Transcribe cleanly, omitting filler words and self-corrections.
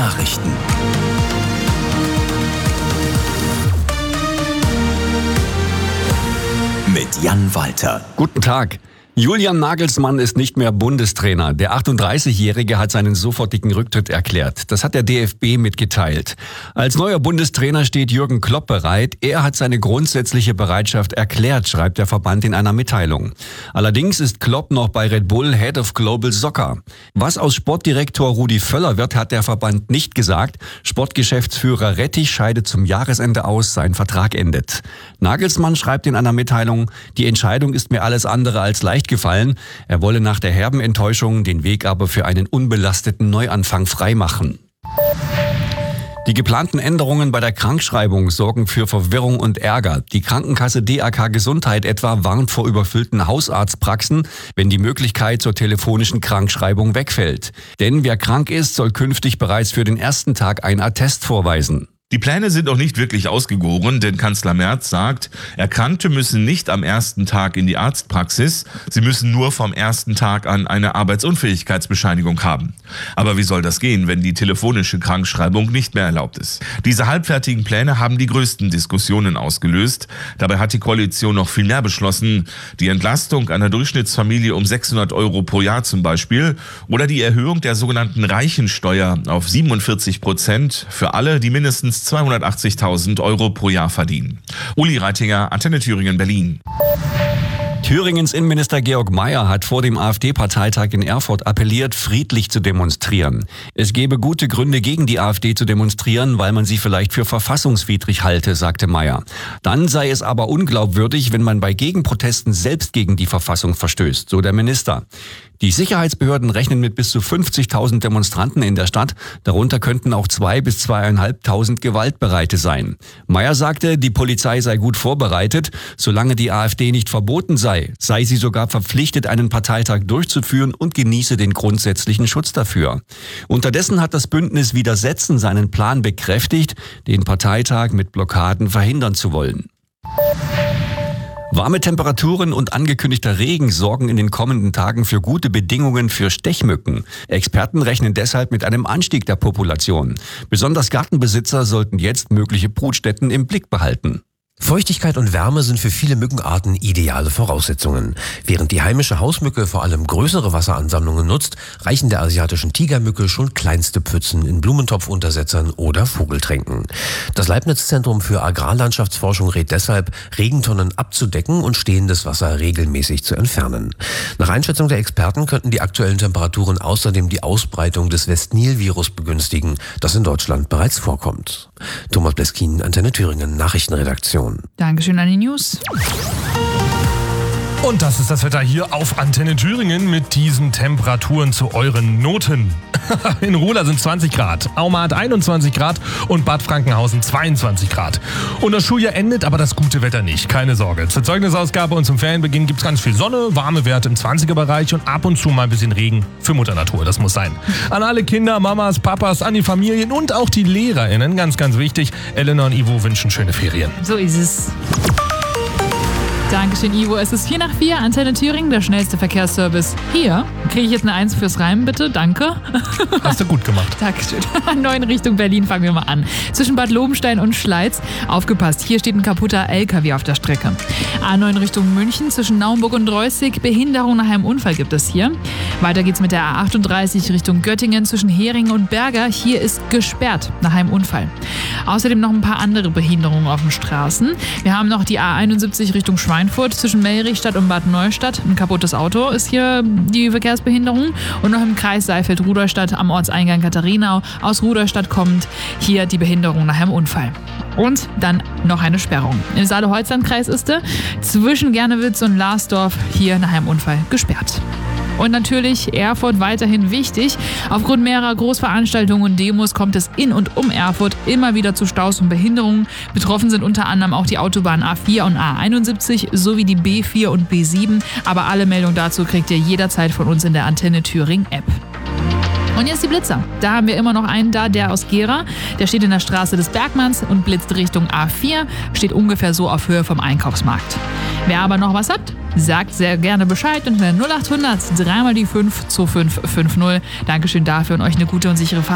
Nachrichten. Mit Jan Walter. Guten Tag. Julian Nagelsmann ist nicht mehr Bundestrainer. Der 38-Jährige hat seinen sofortigen Rücktritt erklärt. Das hat der DFB mitgeteilt. Als neuer Bundestrainer steht Jürgen Klopp bereit. Er hat seine grundsätzliche Bereitschaft erklärt, schreibt der Verband in einer Mitteilung. Allerdings ist Klopp noch bei Red Bull Head of Global Soccer. Was aus Sportdirektor Rudi Völler wird, hat der Verband nicht gesagt. Sportgeschäftsführer Rettich scheidet zum Jahresende aus, sein Vertrag endet. Nagelsmann schreibt in einer Mitteilung, die Entscheidung ist mir alles andere als leicht gefallen. Er wolle nach der herben Enttäuschung den Weg aber für einen unbelasteten Neuanfang freimachen. Die geplanten Änderungen bei der Krankschreibung sorgen für Verwirrung und Ärger. Die Krankenkasse DAK Gesundheit etwa warnt vor überfüllten Hausarztpraxen, wenn die Möglichkeit zur telefonischen Krankschreibung wegfällt. Denn wer krank ist, soll künftig bereits für den ersten Tag ein Attest vorweisen. Die Pläne sind noch nicht wirklich ausgegoren, denn Kanzler Merz sagt, Erkrankte müssen nicht am ersten Tag in die Arztpraxis, sie müssen nur vom ersten Tag an eine Arbeitsunfähigkeitsbescheinigung haben. Aber wie soll das gehen, wenn die telefonische Krankschreibung nicht mehr erlaubt ist? Diese halbfertigen Pläne haben die größten Diskussionen ausgelöst. Dabei hat die Koalition noch viel mehr beschlossen. Die Entlastung einer Durchschnittsfamilie um 600 € pro Jahr zum Beispiel oder die Erhöhung der sogenannten Reichensteuer auf 47% für alle, die mindestens 280.000 € pro Jahr verdienen. Uli Reitinger, Antenne Thüringen, Berlin. Thüringens Innenminister Georg Mayer hat vor dem AfD-Parteitag in Erfurt appelliert, friedlich zu demonstrieren. Es gebe gute Gründe, gegen die AfD zu demonstrieren, weil man sie vielleicht für verfassungswidrig halte, sagte Mayer. Dann sei es aber unglaubwürdig, wenn man bei Gegenprotesten selbst gegen die Verfassung verstößt, so der Minister. Die Sicherheitsbehörden rechnen mit bis zu 50.000 Demonstranten in der Stadt. Darunter könnten auch 2.000 bis 2.500 Gewaltbereite sein. Mayer sagte, die Polizei sei gut vorbereitet. Solange die AfD nicht verboten sei sie sogar verpflichtet, einen Parteitag durchzuführen und genieße den grundsätzlichen Schutz dafür. Unterdessen hat das Bündnis Widersetzen seinen Plan bekräftigt, den Parteitag mit Blockaden verhindern zu wollen. Warme Temperaturen und angekündigter Regen sorgen in den kommenden Tagen für gute Bedingungen für Stechmücken. Experten rechnen deshalb mit einem Anstieg der Population. Besonders Gartenbesitzer sollten jetzt mögliche Brutstätten im Blick behalten. Feuchtigkeit und Wärme sind für viele Mückenarten ideale Voraussetzungen. Während die heimische Hausmücke vor allem größere Wasseransammlungen nutzt, reichen der asiatischen Tigermücke schon kleinste Pfützen in Blumentopfuntersetzern oder Vogeltränken. Das Leibniz-Zentrum für Agrarlandschaftsforschung rät deshalb, Regentonnen abzudecken und stehendes Wasser regelmäßig zu entfernen. Nach Einschätzung der Experten könnten die aktuellen Temperaturen außerdem die Ausbreitung des West-Nil-Virus begünstigen, das in Deutschland bereits vorkommt. Thomas Bleskin, Antenne Thüringen, Nachrichtenredaktion. Dankeschön an die News. Und das ist das Wetter hier auf Antenne Thüringen mit diesen Temperaturen zu euren Noten. In Ruhla sind 20 Grad, Auma hat 21 Grad und Bad Frankenhausen 22 Grad. Und das Schuljahr endet, aber das gute Wetter nicht, keine Sorge. Zur Zeugnisausgabe und zum Ferienbeginn gibt's ganz viel Sonne, warme Werte im 20er-Bereich und ab und zu mal ein bisschen Regen für Mutter Natur, das muss sein. An alle Kinder, Mamas, Papas, an die Familien und auch die LehrerInnen, ganz, ganz wichtig. Elena und Ivo wünschen schöne Ferien. So ist es. Dankeschön, Ivo. Es ist 4:04, Antenne Thüringen, der schnellste Verkehrsservice. Hier kriege ich jetzt eine 1 fürs Reimen, bitte. Danke. Hast du gut gemacht. Dankeschön. A9 Richtung Berlin fangen wir mal an. Zwischen Bad Lobenstein und Schleiz. Aufgepasst, hier steht ein kaputter LKW auf der Strecke. A9 Richtung München, zwischen Naumburg und Reußig. Behinderung nach einem Unfall gibt es hier. Weiter geht's mit der A38 Richtung Göttingen, zwischen Heringen und Berger. Hier ist gesperrt nach einem Unfall. Außerdem noch ein paar andere Behinderungen auf den Straßen. Wir haben noch die A71 Richtung Schweinfurt, zwischen Mellrichstadt und Bad Neustadt. Ein kaputtes Auto ist hier die Verkehrsbehinderung. Und noch im Kreis Saalfeld-Rudolstadt am Ortseingang Katharinau aus Rudolstadt kommt hier die Behinderung nach einem Unfall. Und dann noch eine Sperrung. Im Saale-Holzland-Kreis ist zwischen Gernewitz und Larsdorf hier nach einem Unfall gesperrt. Und natürlich Erfurt weiterhin wichtig. Aufgrund mehrerer Großveranstaltungen und Demos kommt es in und um Erfurt immer wieder zu Staus und Behinderungen. Betroffen sind unter anderem auch die Autobahnen A4 und A71 sowie die B4 und B7. Aber alle Meldungen dazu kriegt ihr jederzeit von uns in der Antenne Thüringen App. Und jetzt die Blitzer. Da haben wir immer noch einen da, der aus Gera. Der steht in der Straße des Bergmanns und blitzt Richtung A4. Steht ungefähr so auf Höhe vom Einkaufsmarkt. Wer aber noch was hat, sagt sehr gerne Bescheid unter 0800 3 mal die 5 2550. Dankeschön dafür und euch eine gute und sichere Fahrt.